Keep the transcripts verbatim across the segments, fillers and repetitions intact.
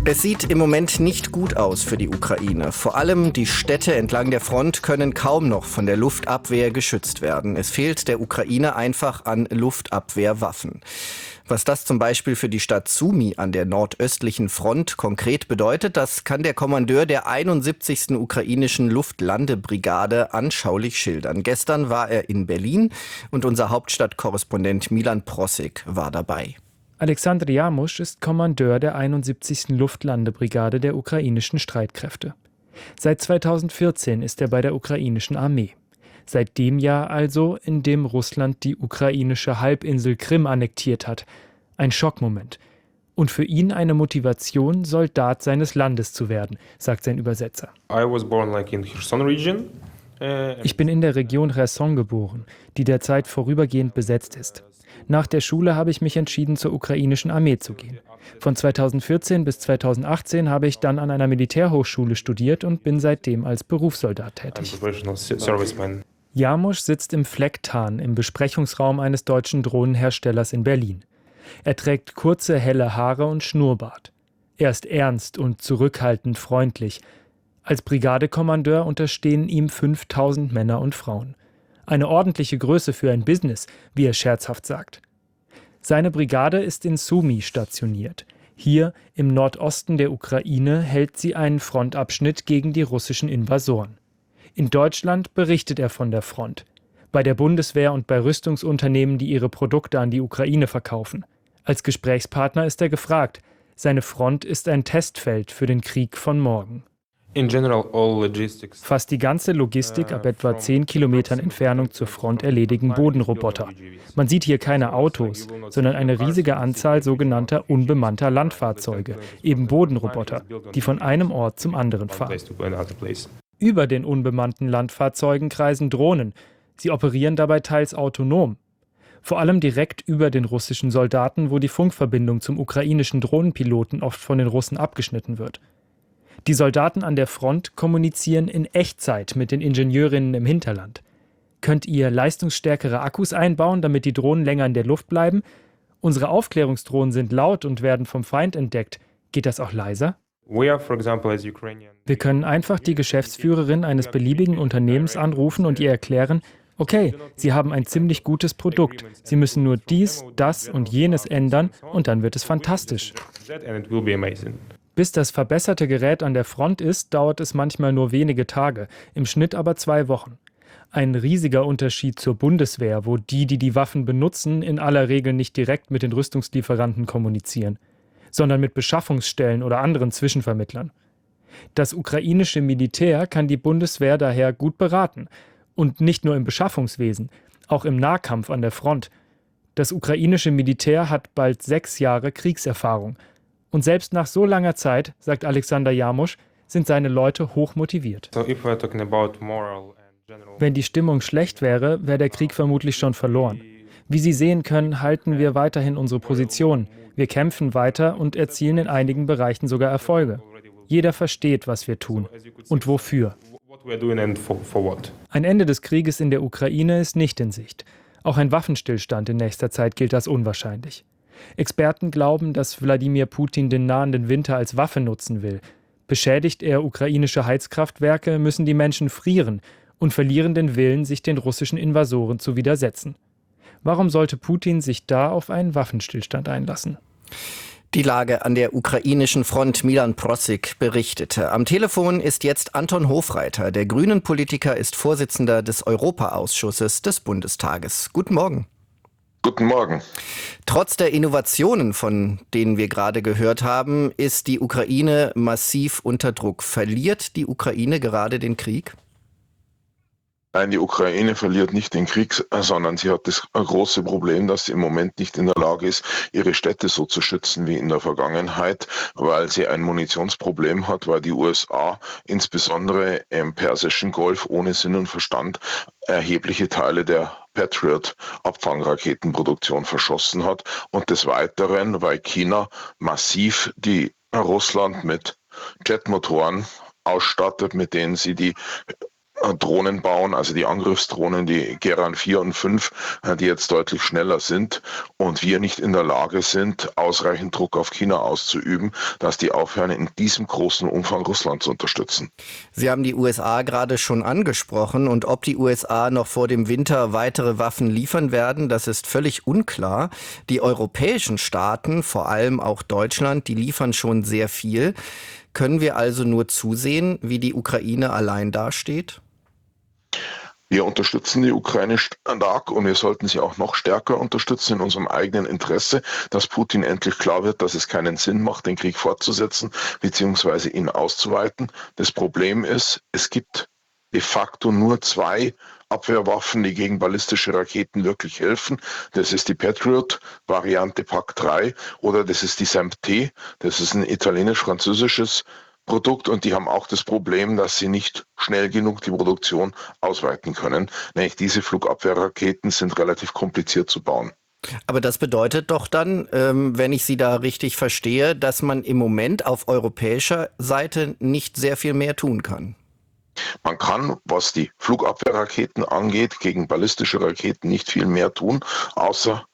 Es sieht im Moment nicht gut aus für die Ukraine. Vor allem die Städte entlang der Front können kaum noch von der Luftabwehr geschützt werden. Es fehlt der Ukraine einfach an Luftabwehrwaffen. Was das zum Beispiel für die Stadt Sumy an der nordöstlichen Front konkret bedeutet, das kann der Kommandeur der einundsiebzigsten ukrainischen Luftlandebrigade anschaulich schildern. Gestern war er in Berlin und unser Hauptstadtkorrespondent Milan Prosek war dabei. Alexander Jamusch ist Kommandeur der einundsiebzigsten Luftlandebrigade der ukrainischen Streitkräfte. Seit zweitausendvierzehn ist er bei der ukrainischen Armee. Seit dem Jahr also, in dem Russland die ukrainische Halbinsel Krim annektiert hat. Ein Schockmoment. Und für ihn eine Motivation, Soldat seines Landes zu werden, sagt sein Übersetzer. I was born like in Kherson region. Ich bin in der Region Cherson geboren, die derzeit vorübergehend besetzt ist. Nach der Schule habe ich mich entschieden, zur ukrainischen Armee zu gehen. Von zweitausendvierzehn bis zweitausendachtzehn habe ich dann an einer Militärhochschule studiert und bin seitdem als Berufssoldat tätig. Jamusch sitzt im Flecktarn im Besprechungsraum eines deutschen Drohnenherstellers in Berlin. Er trägt kurze, helle Haare und Schnurrbart. Er ist ernst und zurückhaltend freundlich. Als Brigadekommandeur unterstehen ihm fünftausend Männer und Frauen. Eine ordentliche Größe für ein Business, wie er scherzhaft sagt. Seine Brigade ist in Sumy stationiert. Hier im Nordosten der Ukraine hält sie einen Frontabschnitt gegen die russischen Invasoren. In Deutschland berichtet er von der Front. Bei der Bundeswehr und bei Rüstungsunternehmen, die ihre Produkte an die Ukraine verkaufen. Als Gesprächspartner ist er gefragt. Seine Front ist ein Testfeld für den Krieg von morgen. In general, all logistics. Fast die ganze Logistik ab etwa zehn Kilometern Entfernung zur Front erledigen Bodenroboter. Man sieht hier keine Autos, sondern eine riesige Anzahl sogenannter unbemannter Landfahrzeuge, eben Bodenroboter, die von einem Ort zum anderen fahren. Über den unbemannten Landfahrzeugen kreisen Drohnen. Sie operieren dabei teils autonom. Vor allem direkt über den russischen Soldaten, wo die Funkverbindung zum ukrainischen Drohnenpiloten oft von den Russen abgeschnitten wird. Die Soldaten an der Front kommunizieren in Echtzeit mit den Ingenieurinnen im Hinterland. Könnt ihr leistungsstärkere Akkus einbauen, damit die Drohnen länger in der Luft bleiben? Unsere Aufklärungsdrohnen sind laut und werden vom Feind entdeckt. Geht das auch leiser? Wir können einfach die Geschäftsführerin eines beliebigen Unternehmens anrufen und ihr erklären, okay, Sie haben ein ziemlich gutes Produkt. Sie müssen nur dies, das und jenes ändern und dann wird es fantastisch. Bis das verbesserte Gerät an der Front ist, dauert es manchmal nur wenige Tage, im Schnitt aber zwei Wochen. Ein riesiger Unterschied zur Bundeswehr, wo die, die die Waffen benutzen, in aller Regel nicht direkt mit den Rüstungslieferanten kommunizieren, sondern mit Beschaffungsstellen oder anderen Zwischenvermittlern. Das ukrainische Militär kann die Bundeswehr daher gut beraten. Und nicht nur im Beschaffungswesen, auch im Nahkampf an der Front. Das ukrainische Militär hat bald sechs Jahre Kriegserfahrung. Und selbst nach so langer Zeit, sagt Alexander Jamusch, sind seine Leute hoch motiviert. Wenn die Stimmung schlecht wäre, wäre der Krieg vermutlich schon verloren. Wie Sie sehen können, halten wir weiterhin unsere Position. Wir kämpfen weiter und erzielen in einigen Bereichen sogar Erfolge. Jeder versteht, was wir tun und wofür. Ein Ende des Krieges in der Ukraine ist nicht in Sicht. Auch ein Waffenstillstand in nächster Zeit gilt als unwahrscheinlich. Experten glauben, dass Wladimir Putin den nahenden Winter als Waffe nutzen will. Beschädigt er ukrainische Heizkraftwerke, müssen die Menschen frieren und verlieren den Willen, sich den russischen Invasoren zu widersetzen. Warum sollte Putin sich da auf einen Waffenstillstand einlassen? Die Lage an der ukrainischen Front, Milan Prosek berichtete. Am Telefon ist jetzt Anton Hofreiter. Der Grünen-Politiker ist Vorsitzender des Europaausschusses des Bundestages. Guten Morgen. Guten Morgen. Trotz der Innovationen, von denen wir gerade gehört haben, ist die Ukraine massiv unter Druck. Verliert die Ukraine gerade den Krieg? Nein, die Ukraine verliert nicht den Krieg, sondern sie hat das große Problem, dass sie im Moment nicht in der Lage ist, ihre Städte so zu schützen wie in der Vergangenheit, weil sie ein Munitionsproblem hat, weil die U S A insbesondere im Persischen Golf ohne Sinn und Verstand erhebliche Teile der Patriot-Abfangraketenproduktion verschossen hat und des Weiteren, weil China massiv die Russland mit Jetmotoren ausstattet, mit denen sie die Drohnen bauen, also die Angriffsdrohnen, die Geran vier und fünf, die jetzt deutlich schneller sind und wir nicht in der Lage sind, ausreichend Druck auf China auszuüben, dass die aufhören, in diesem großen Umfang Russland zu unterstützen. Sie haben die U S A gerade schon angesprochen und ob die U S A noch vor dem Winter weitere Waffen liefern werden, das ist völlig unklar. Die europäischen Staaten, vor allem auch Deutschland, die liefern schon sehr viel. Können wir also nur zusehen, wie die Ukraine allein dasteht? Wir unterstützen die Ukraine stark und wir sollten sie auch noch stärker unterstützen in unserem eigenen Interesse, dass Putin endlich klar wird, dass es keinen Sinn macht, den Krieg fortzusetzen bzw. ihn auszuweiten. Das Problem ist, es gibt de facto nur zwei Abwehrwaffen, die gegen ballistische Raketen wirklich helfen. Das ist die Patriot-Variante P A C drei oder das ist die S A M P T. Das ist ein italienisch-französisches Produkt und die haben auch das Problem, dass sie nicht schnell genug die Produktion ausweiten können. Nämlich diese Flugabwehrraketen sind relativ kompliziert zu bauen. Aber das bedeutet doch dann, ähm, wenn ich Sie da richtig verstehe, dass man im Moment auf europäischer Seite nicht sehr viel mehr tun kann. Man kann, was die Flugabwehrraketen angeht, gegen ballistische Raketen nicht viel mehr tun, außer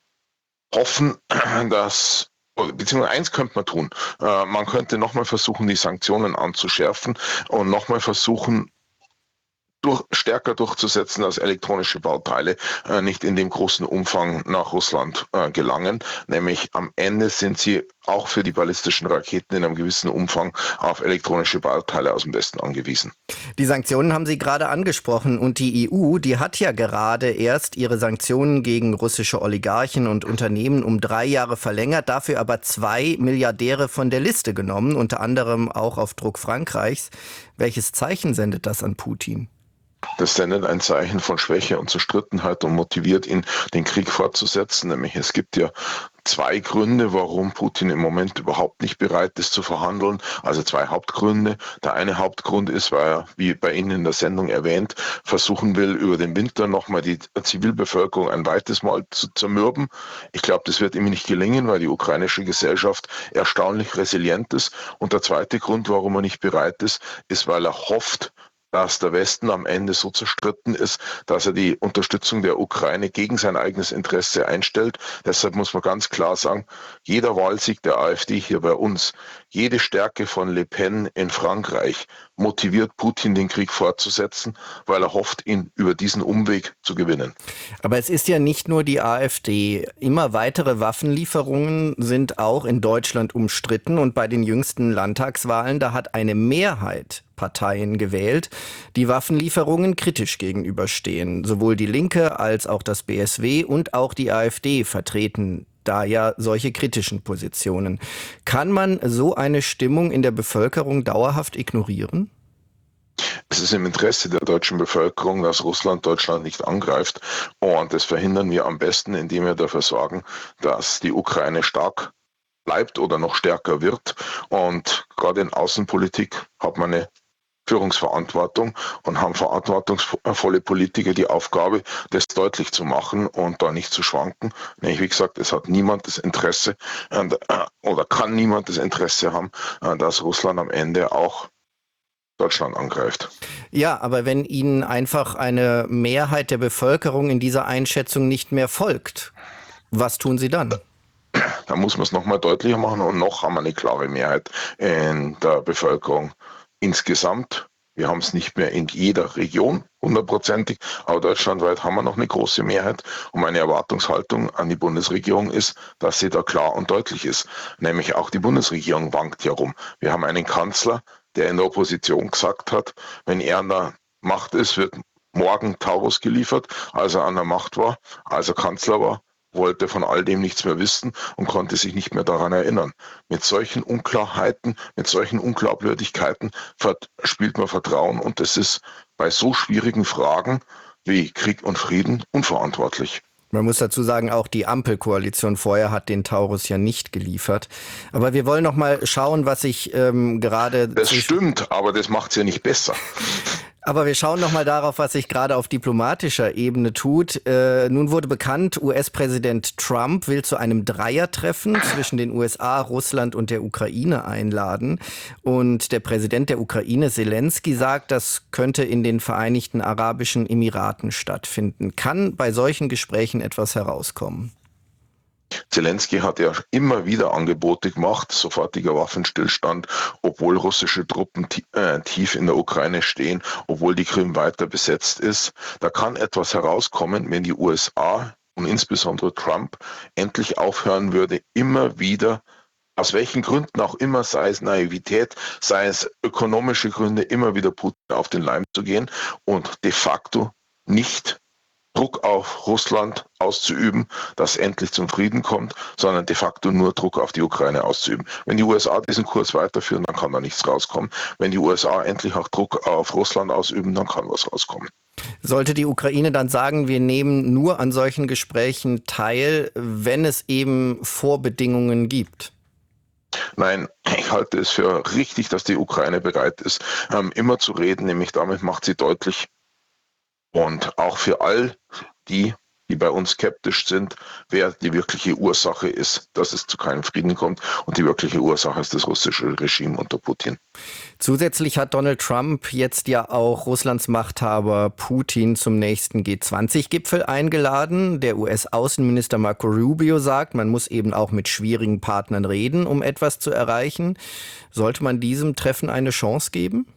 hoffen, dass Beziehungsweise eins könnte man tun. Äh, man könnte nochmal versuchen, die Sanktionen anzuschärfen und nochmal versuchen, durch, stärker durchzusetzen, dass elektronische Bauteile äh, nicht in dem großen Umfang nach Russland äh, gelangen. Nämlich am Ende sind sie auch für die ballistischen Raketen in einem gewissen Umfang auf elektronische Bauteile aus dem Westen angewiesen. Die Sanktionen haben Sie gerade angesprochen und die E U, die hat ja gerade erst ihre Sanktionen gegen russische Oligarchen und Unternehmen um drei Jahre verlängert, dafür aber zwei Milliardäre von der Liste genommen, unter anderem auch auf Druck Frankreichs. Welches Zeichen sendet das an Putin? Das sendet ein Zeichen von Schwäche und Zerstrittenheit und motiviert ihn, den Krieg fortzusetzen. Nämlich es gibt ja zwei Gründe, warum Putin im Moment überhaupt nicht bereit ist zu verhandeln. Also zwei Hauptgründe. Der eine Hauptgrund ist, weil er, wie bei Ihnen in der Sendung erwähnt, versuchen will, über den Winter nochmal die Zivilbevölkerung ein weites Mal zu zermürben. Ich glaube, das wird ihm nicht gelingen, weil die ukrainische Gesellschaft erstaunlich resilient ist. Und der zweite Grund, warum er nicht bereit ist, ist, weil er hofft, dass der Westen am Ende so zerstritten ist, dass er die Unterstützung der Ukraine gegen sein eigenes Interesse einstellt. Deshalb muss man ganz klar sagen, jeder Wahlsieg der AfD hier bei uns, jede Stärke von Le Pen in Frankreich motiviert Putin, den Krieg fortzusetzen, weil er hofft, ihn über diesen Umweg zu gewinnen. Aber es ist ja nicht nur die AfD. Immer weitere Waffenlieferungen sind auch in Deutschland umstritten. Und bei den jüngsten Landtagswahlen, da hat eine Mehrheit Parteien gewählt, die Waffenlieferungen kritisch gegenüberstehen. Sowohl die Linke als auch das B S W und auch die AfD vertreten da ja solche kritischen Positionen. Kann man so eine Stimmung in der Bevölkerung dauerhaft ignorieren? Es ist im Interesse der deutschen Bevölkerung, dass Russland Deutschland nicht angreift. Und das verhindern wir am besten, indem wir dafür sorgen, dass die Ukraine stark bleibt oder noch stärker wird. Und gerade in Außenpolitik hat man eine Führungsverantwortung und haben verantwortungsvolle Politiker die Aufgabe, das deutlich zu machen und da nicht zu schwanken. Wie gesagt, es hat niemand das Interesse oder kann niemand das Interesse haben, dass Russland am Ende auch Deutschland angreift. Ja, aber wenn Ihnen einfach eine Mehrheit der Bevölkerung in dieser Einschätzung nicht mehr folgt, was tun Sie dann? Da muss man es nochmal deutlicher machen und noch haben wir eine klare Mehrheit in der Bevölkerung. Insgesamt, wir haben es nicht mehr in jeder Region hundertprozentig, aber deutschlandweit haben wir noch eine große Mehrheit und meine Erwartungshaltung an die Bundesregierung ist, dass sie da klar und deutlich ist. Nämlich auch die Bundesregierung wankt ja rum. Wir haben einen Kanzler, der in der Opposition gesagt hat, wenn er an der Macht ist, wird morgen Taurus geliefert, als er an der Macht war, als er Kanzler war, wollte von all dem nichts mehr wissen und konnte sich nicht mehr daran erinnern. Mit solchen Unklarheiten, mit solchen Unglaubwürdigkeiten spielt man Vertrauen und das ist bei so schwierigen Fragen wie Krieg und Frieden unverantwortlich. Man muss dazu sagen, auch die Ampelkoalition vorher hat den Taurus ja nicht geliefert. Aber wir wollen noch mal schauen, was sich ähm, gerade... Das stimmt, aber das macht es ja nicht besser. Aber wir schauen noch mal darauf, was sich gerade auf diplomatischer Ebene tut. Äh, nun wurde bekannt, U S-Präsident Trump will zu einem Dreiertreffen zwischen den U S A, Russland und der Ukraine einladen. Und der Präsident der Ukraine, Zelensky, sagt, das könnte in den Vereinigten Arabischen Emiraten stattfinden. Kann bei solchen Gesprächen etwas herauskommen? Zelensky hat ja immer wieder Angebote gemacht, sofortiger Waffenstillstand, obwohl russische Truppen tief in der Ukraine stehen, obwohl die Krim weiter besetzt ist. Da kann etwas herauskommen, wenn die U S A und insbesondere Trump endlich aufhören würde, immer wieder, aus welchen Gründen auch immer, sei es Naivität, sei es ökonomische Gründe, immer wieder Putin auf den Leim zu gehen und de facto nicht Druck auf Russland auszuüben, dass endlich zum Frieden kommt, sondern de facto nur Druck auf die Ukraine auszuüben. Wenn die U S A diesen Kurs weiterführen, dann kann da nichts rauskommen. Wenn die U S A endlich auch Druck auf Russland ausüben, dann kann was rauskommen. Sollte die Ukraine dann sagen, wir nehmen nur an solchen Gesprächen teil, wenn es eben Vorbedingungen gibt? Nein, ich halte es für richtig, dass die Ukraine bereit ist, immer zu reden, nämlich damit macht sie deutlich, und auch für all die, die bei uns skeptisch sind, wer die wirkliche Ursache ist, dass es zu keinem Frieden kommt. Und die wirkliche Ursache ist das russische Regime unter Putin. Zusätzlich hat Donald Trump jetzt ja auch Russlands Machthaber Putin zum nächsten G zwanzig Gipfel eingeladen. Der U S-Außenminister Marco Rubio sagt, man muss eben auch mit schwierigen Partnern reden, um etwas zu erreichen. Sollte man diesem Treffen eine Chance geben?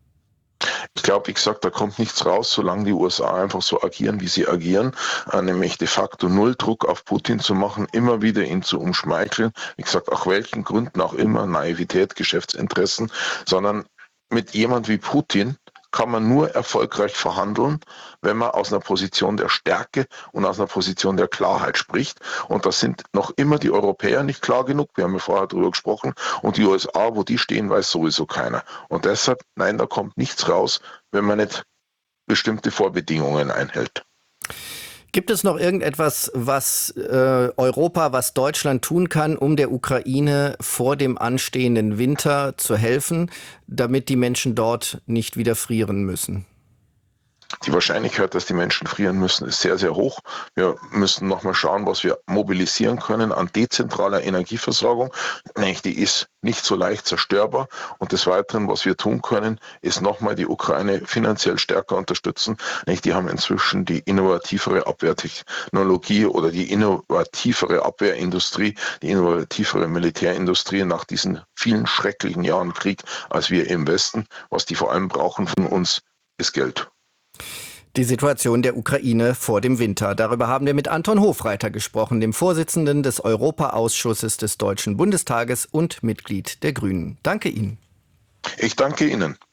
Ich glaube, wie gesagt, da kommt nichts raus, solange die U S A einfach so agieren, wie sie agieren, äh, nämlich de facto null Druck auf Putin zu machen, immer wieder ihn zu umschmeicheln, wie gesagt, auch welchen Gründen auch immer, Naivität, Geschäftsinteressen, sondern mit jemand wie Putin kann man nur erfolgreich verhandeln, wenn man aus einer Position der Stärke und aus einer Position der Klarheit spricht. Und das sind noch immer die Europäer nicht klar genug. Wir haben ja vorher darüber gesprochen. Und die U S A, wo die stehen, weiß sowieso keiner. Und deshalb, nein, da kommt nichts raus, wenn man nicht bestimmte Vorbedingungen einhält. Gibt es noch irgendetwas, was äh, Europa, was Deutschland tun kann, um der Ukraine vor dem anstehenden Winter zu helfen, damit die Menschen dort nicht wieder frieren müssen? Die Wahrscheinlichkeit, dass die Menschen frieren müssen, ist sehr, sehr hoch. Wir müssen nochmal schauen, was wir mobilisieren können an dezentraler Energieversorgung. Die ist nicht so leicht zerstörbar. Und des Weiteren, was wir tun können, ist nochmal die Ukraine finanziell stärker unterstützen. Die haben inzwischen die innovativere Abwehrtechnologie oder die innovativere Abwehrindustrie, die innovativere Militärindustrie nach diesen vielen schrecklichen Jahren Krieg als wir im Westen. Was die vor allem brauchen von uns, ist Geld. Die Situation der Ukraine vor dem Winter. Darüber haben wir mit Anton Hofreiter gesprochen, dem Vorsitzenden des Europaausschusses des Deutschen Bundestages und Mitglied der Grünen. Danke Ihnen. Ich danke Ihnen.